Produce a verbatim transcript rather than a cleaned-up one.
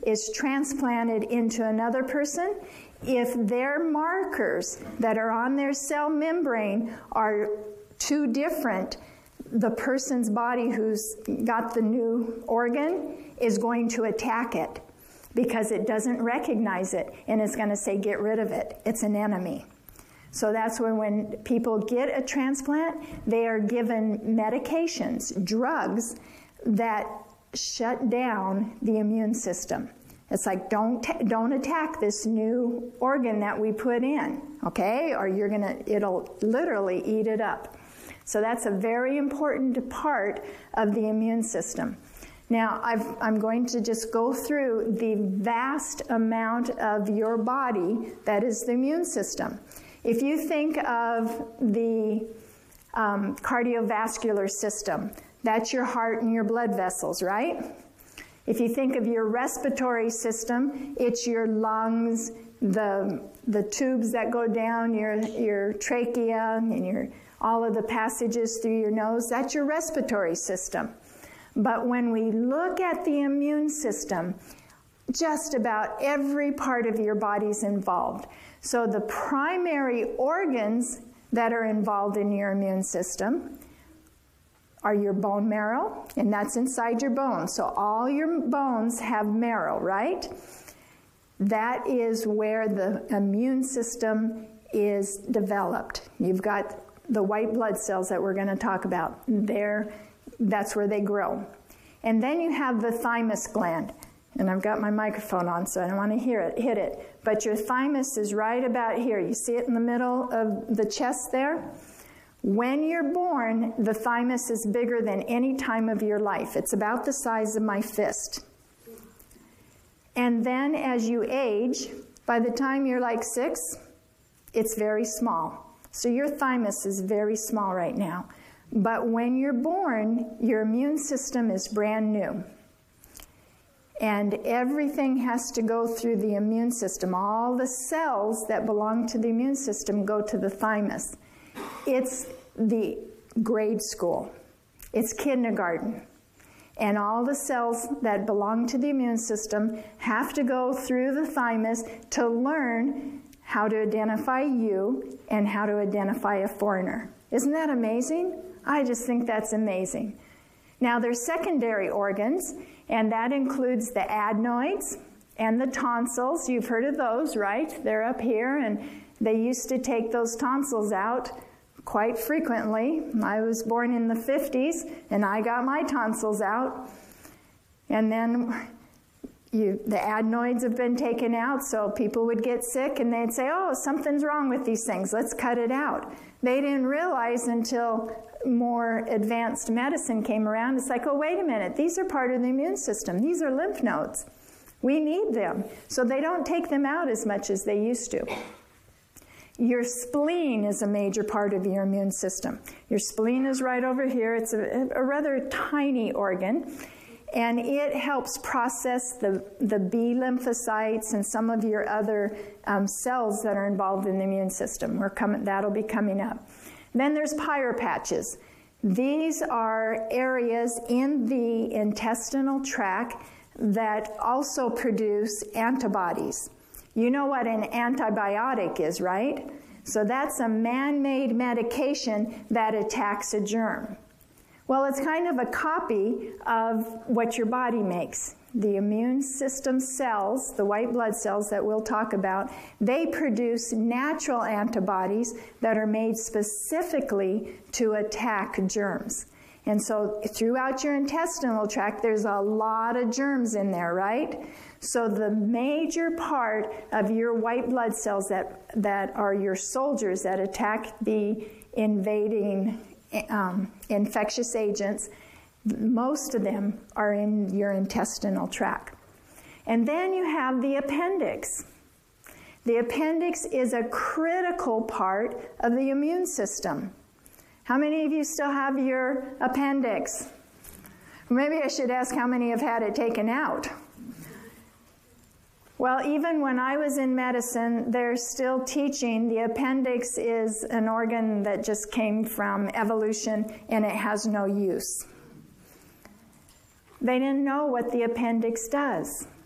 is transplanted into another person, if their markers that are on their cell membrane are too different, the person's body who's got the new organ is going to attack it because it doesn't recognize it, and it's going to say, get rid of it. It's an enemy. So that's when when people get a transplant, they are given medications, drugs, that shut down the immune system. It's like, don't don't attack this new organ that we put in, okay? Or you're gonna, it'll literally eat it up. So that's a very important part of the immune system. Now, I've, I'm going to just go through the vast amount of your body that is the immune system. If you think of the um, cardiovascular system, that's your heart and your blood vessels, right? If you think of your respiratory system, it's your lungs, the, the tubes that go down your, your trachea and your, all of the passages through your nose. That's your respiratory system. But when we look at the immune system, just about every part of your body is involved. So the primary organs that are involved in your immune system are your bone marrow, and that's inside your bones. So all your bones have marrow, right? That is where the immune system is developed. You've got the white blood cells that we're going to talk about. There, that's where they grow. And then you have the thymus gland. And I've got my microphone on, so I don't want to hear it, hit it. But your thymus is right about here. You see it in the middle of the chest there? When you're born, the thymus is bigger than any time of your life. It's about the size of my fist. And then as you age, by the time you're like six, it's very small. So your thymus is very small right now. But when you're born, your immune system is brand new. And everything has to go through the immune system. All the cells that belong to the immune system go to the thymus. It's the grade school. It's kindergarten. And all the cells that belong to the immune system have to go through the thymus to learn how to identify you and how to identify a foreigner. Isn't that amazing? I just think that's amazing. Now, there's secondary organs, and that includes the adenoids and the tonsils. You've heard of those, right? They're up here, and they used to take those tonsils out quite frequently. I was born in the fifties, and I got my tonsils out. And then you, the adenoids have been taken out, so people would get sick, and they'd say, oh, something's wrong with these things. Let's cut it out. They didn't realize until more advanced medicine came around. It's like, oh, wait a minute. These are part of the immune system. These are lymph nodes. We need them. So they don't take them out as much as they used to. Your spleen is a major part of your immune system. Your spleen is right over here. It's a, a rather tiny organ, and it helps process the, the B lymphocytes and some of your other um, cells that are involved in the immune system. We're coming, that'll be coming up. Then there's pyropatches. These are areas in the intestinal tract that also produce antibodies. You know what an antibiotic is, right? So that's a man-made medication that attacks a germ. Well, it's kind of a copy of what your body makes. The immune system cells, the white blood cells that we'll talk about, they produce natural antibodies that are made specifically to attack germs. And so throughout your intestinal tract, there's a lot of germs in there, right? So the major part of your white blood cells that, that are your soldiers that attack the invading um, infectious agents, most of them are in your intestinal tract. And then you have the appendix. The appendix is a critical part of the immune system. How many of you still have your appendix? Maybe I should ask how many have had it taken out. Well, even when I was in medicine, they're still teaching the appendix is an organ that just came from evolution and it has no use. They didn't know what the appendix does.